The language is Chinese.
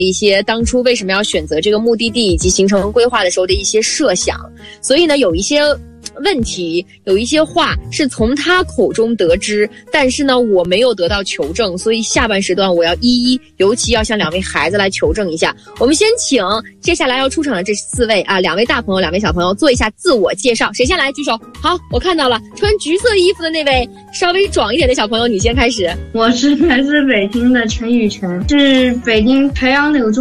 一些当初为什么要选择这个目的地以及行程规划的时候的一些设想，所以呢有一些问题，有一些话是从他口中得知，但是呢我没有得到求证，所以下半时段我要尤其要向2位孩子来求证一下。我们先请接下来要出场的这4位啊，2位大朋友2位小朋友做一下自我介绍。谁先来举手？好，我看到了穿橘色衣服的那位稍微壮一点的小朋友，你先开始。 我是来自北京的陈雨辰，是北京培养柳中